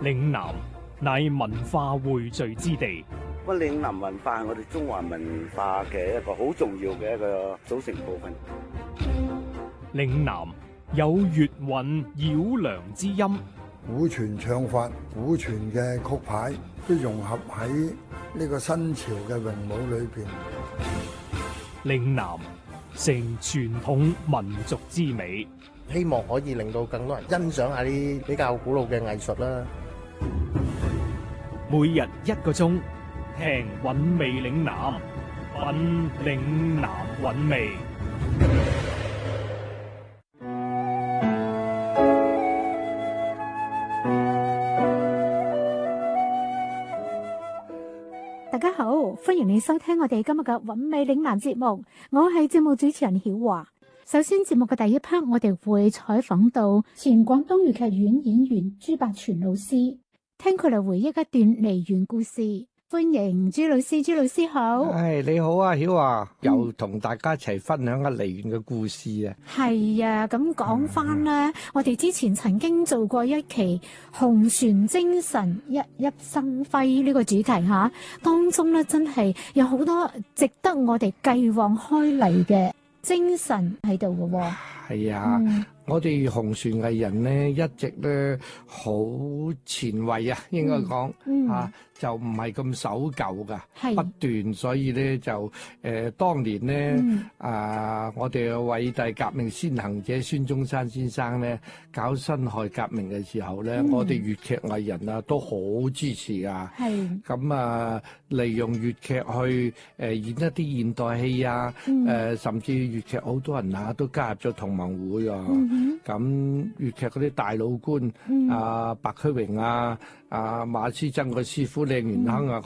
嶺南乃文化匯聚之地。 嶺南文化係我哋中華文化嘅一個好重要嘅一個組成部分。 嶺南有粵韻繞梁之音， 古傳唱法、古傳嘅曲牌都融合喺呢個新潮嘅詠舞裏邊。 嶺南成傳統民族之美， 希望可以令到更多人欣賞下啲比較古老嘅藝術啦。 每日1個鐘，聽韻味嶺南，品嶺南韻味。 大家好，歡迎你收聽我哋今日嘅韻味嶺南節目，我係節目主持人曉華。首先節目嘅第一 part， 我哋會採訪到前廣東粵劇院演員朱百全老師，聽佢哋回憶一段梨園故事。歡迎朱老師，朱老師好。 你好啊，曉華，又同大家一齊分享下梨園嘅故事啊。 係啊，咁講翻咧，我哋之前曾經做過一期紅船精神熠熠生輝呢個主題吓，當中咧真係有好多值得我哋繼往開嚟嘅精神喺度嘅喎。係啊。 我哋紅船藝人咧一直咧好前衛啊，應該講就唔係咁守舊噶，不斷，所以咧就當年咧我哋嘅偉大革命先行者孫中山先生咧搞辛亥革命嘅時候咧，我哋粵劇藝人啊都好支持啊。咁利用粵劇去演一啲現代戲啊，甚至粵劇好多人都加入咗同盟會啊。咁粵劇嗰啲大老倌白駒榮馬師曾個師傅、靚元亨啊。